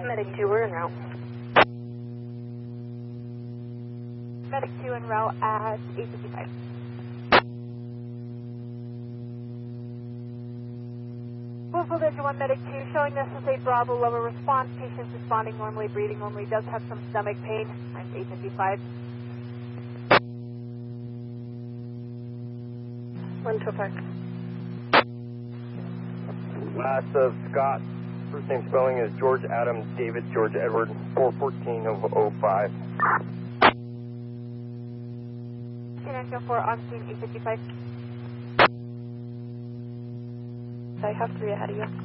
Medic 2, we're en route. Medic 2 en route at 855. Louisville Division 1 Medic 2 showing this is a Bravo lower response. Patient's responding normally, breathing normally, does have some stomach pain. Times 855. 125. Last of Scott. First name spelling is George Adam David George Edward 414 of 05. 2904 on scene 855. I have 3 ahead of you.